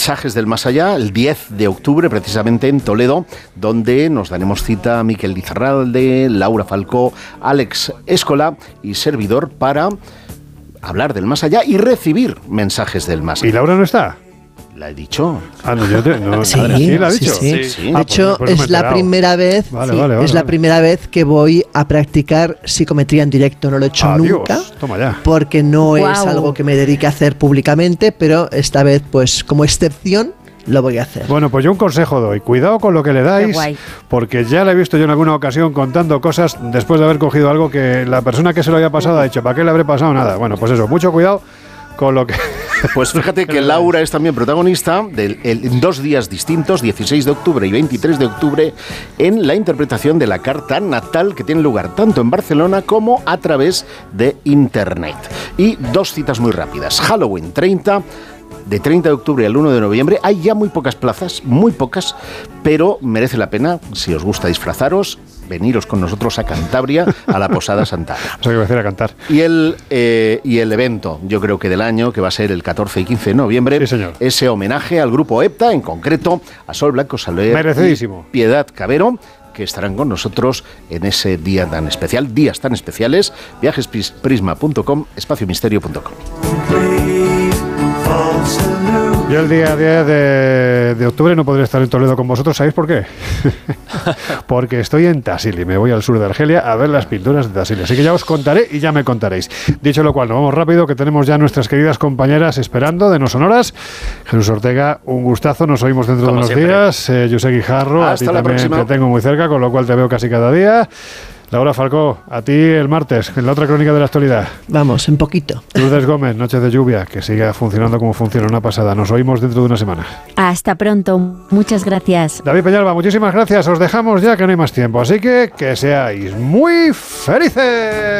Mensajes del Más Allá, el 10 de octubre, precisamente en Toledo, donde nos daremos cita a Miquel Lizarralde, Laura Falcó, Alex Escola y servidor para hablar del Más Allá y recibir mensajes del Más Allá. ¿Y Laura no está? ¿La he dicho? Sí, ¿la ha dicho? Sí. De hecho, es la primera vez la primera vez que voy a practicar psicometría en directo. No lo he hecho nunca. Toma ya. Porque no es algo que me dedique a hacer públicamente, pero esta vez, pues como excepción, lo voy a hacer. Bueno, pues yo un consejo doy. Cuidado con lo que le dais, porque ya la he visto yo en alguna ocasión contando cosas después de haber cogido algo que la persona que se lo había pasado ha dicho, ¿para qué le habré pasado nada? Bueno, pues eso, mucho cuidado con lo que... Pues fíjate que Laura es también protagonista en 2 días distintos, 16 de octubre y 23 de octubre, en la interpretación de la carta natal que tiene lugar tanto en Barcelona como a través de Internet. Y 2 citas muy rápidas. Halloween 30... De 30 de octubre al 1 de noviembre hay ya muy pocas plazas, muy pocas, pero merece la pena, si os gusta disfrazaros, veniros con nosotros a Cantabria, a la Posada Santa Ana. Eso que decir a cantar. Y el evento, yo creo que del año, que va a ser el 14 y 15 de noviembre, sí, señor. Ese homenaje al grupo EPTA, en concreto a Sol Blanco Saler merecidísimo. Y Piedad Cabero, que estarán con nosotros en ese día tan especial, días tan especiales, viajesprisma.com, espaciomisterio.com. Yo el día 10 de octubre no podré estar en Toledo con vosotros, ¿sabéis por qué? Porque estoy en Tassili, me voy al sur de Argelia a ver las pinturas de Tassili, así que ya os contaré y ya me contaréis. Dicho lo cual, nos vamos rápido, que tenemos ya nuestras queridas compañeras esperando de No Sonoras. Jesús Ortega, un gustazo, nos oímos dentro de unos días. José Guijarro, a ti también te tengo muy cerca, con lo cual te veo casi cada día. Laura Falcó, a ti el martes, en la otra crónica de la actualidad. Vamos, en poquito. Lourdes Gómez, Noches de Lluvia, que siga funcionando como funciona, una pasada. Nos oímos dentro de una semana. Hasta pronto, muchas gracias. David Peñalba, muchísimas gracias. Os dejamos ya que no hay más tiempo, así que seáis muy felices.